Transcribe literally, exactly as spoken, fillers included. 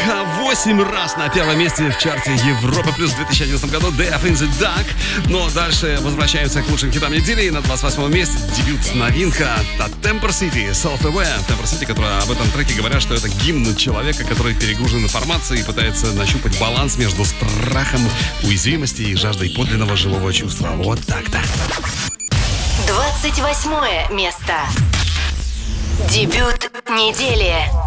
восемь раз на первом месте в чарте Европа плюс в две тысячи одиннадцатом году Death in the Dark. Но дальше возвращаемся к лучшим хитам недели. И на двадцать восьмом месте дебют новинка от Temper City, Self-Aware. Temper City, которые об этом треке говорят, что это гимн человека, который перегружен информацией и пытается нащупать баланс между страхом, уязвимостью и жаждой подлинного живого чувства. Вот так-то. двадцать восьмое место. Дебют недели.